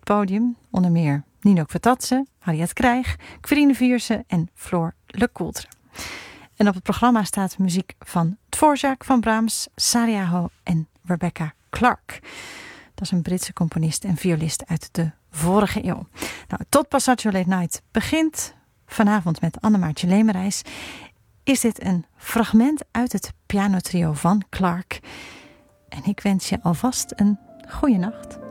podium. Onder meer Nino Kvatatse, Harriet Krijg, Quirine Vierse en Floor Lecoultre. En op het programma staat muziek van Dvorak, van Brahms, Sariaho en Rebecca Clark. Dat is een Britse componist en violist uit de vorige eeuw. Nou, tot Passaggio Late Night begint vanavond met Annemaartje Lemerijs. Is dit een fragment uit het pianotrio van Clark. En ik wens je alvast een goeie nacht.